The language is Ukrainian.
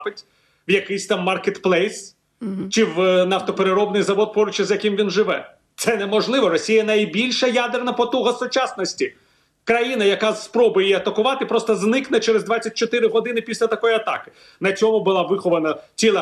в якийсь там маркетплейс чи в нафтопереробний завод, поруч із яким він живе. Це неможливо. Росія найбільша ядерна потуга сучасності. Країна, яка спробує її атакувати, просто зникне через 24 години після такої атаки. На цьому була вихована ціла